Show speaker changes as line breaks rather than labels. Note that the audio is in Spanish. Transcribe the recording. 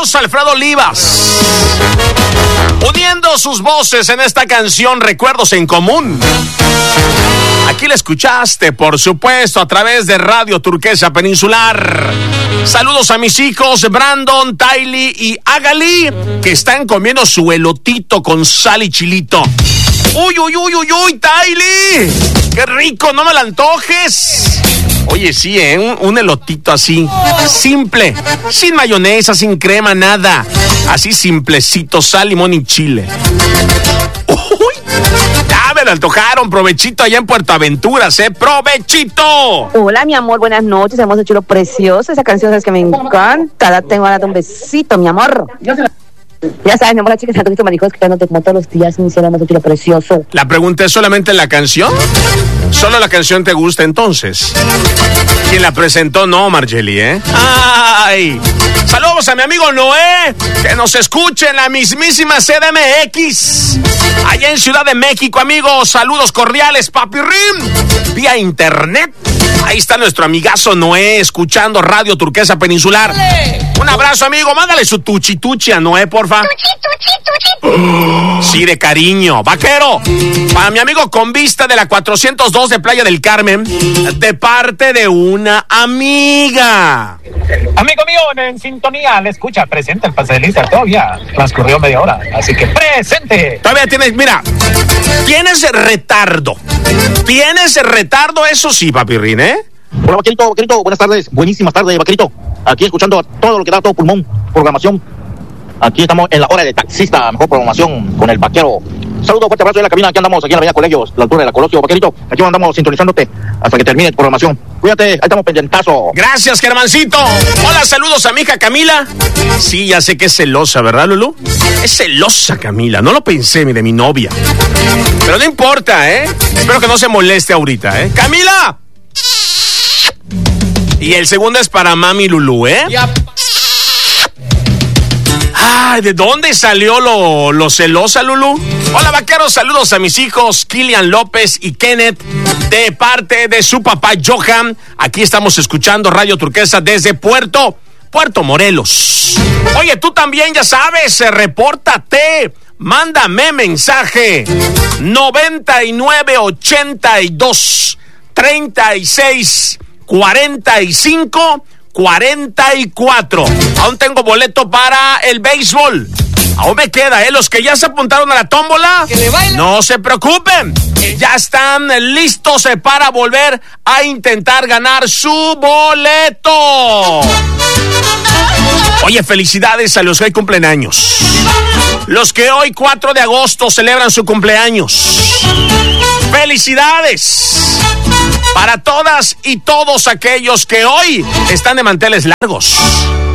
Carlos Alfredo Olivas, uniendo sus voces en esta canción Recuerdos en Común. Aquí la escuchaste, por supuesto, a través de Radio Turquesa Peninsular. Saludos a mis hijos Brandon, Tylee y Agali, que están comiendo su elotito con sal y chilito. ¡Uy, Tylee! ¡Qué rico! ¡No me lo antojes! Oye, sí, un elotito así, simple, sin mayonesa, sin crema, nada. Así simplecito, sal, limón y chile. ¡Uy! Ya me lo antojaron. Provechito allá en Puerto Aventuras, ¡Provechito!
Hola, mi amor, buenas noches. Hemos hecho lo precioso. Esa canción es que me encanta. La tengo a dar un besito, mi amor. Ya sabes, mi amor, la chica de Santo Marijos, que cántate como todos los días, mi cielo, hemos hecho lo precioso.
La pregunta es solamente la canción. ¿Solo la canción te gusta entonces? ¿Quién la presentó? No, Margeli, ¡Ay! Saludos a mi amigo Noé, que nos escuche en la mismísima CDMX, allá en Ciudad de México, amigos. Saludos cordiales, papi Rim, vía internet. Ahí está nuestro amigazo Noé, escuchando Radio Turquesa Peninsular. Un abrazo, amigo. Mándale su tuchi a Noé, porfa. Sí, de cariño. Vaquero, para mi amigo con vista de la 402 de Playa del Carmen, de parte de una amiga.
Amigo mío, en sintonía, le escucha, presente el pastelista. Todavía transcurrió media hora, así que presente.
Todavía tienes, mira, tienes retardo. Eso sí, papirrín,
Hola, Vaquerito, buenas tardes, buenísimas tardes, Vaquerito. Aquí escuchando todo lo que da, todo pulmón, programación. Aquí estamos en la hora de taxista, mejor programación con el Vaquero. Saludos, fuerte abrazo de la cabina. Aquí andamos, aquí en la avenida Colegios, la altura de la Colosio, Vaquerito. Aquí andamos sintonizándote hasta que termine tu programación. Cuídate, ahí estamos pendientazo.
Gracias, Germancito. Hola, saludos a mi hija Camila. Sí, ya sé que es celosa, ¿verdad, Lulú? Es celosa, Camila. No lo pensé, de mi novia. Pero no importa, Espero que no se moleste ahorita, ¡Camila! Y el segundo es para mami Lulú, Ay, ¿de dónde salió lo celosa, Lulú? Hola, vaqueros, saludos a mis hijos Kilian López y Kenneth, de parte de su papá Johan. Aquí estamos escuchando Radio Turquesa desde Puerto Morelos. Oye, tú también, ya sabes, repórtate. Mándame mensaje 9982 36 45 44. Aún tengo boleto para el béisbol. Aún me queda, Los que ya se apuntaron a la tómbola, no se preocupen. Ya están listos para volver a intentar ganar su boleto. Oye, felicidades a los que hoy cumplen años. Los que hoy, 4 de agosto, celebran su cumpleaños. ¡Felicidades! Para todas y todos aquellos que hoy están de manteles largos.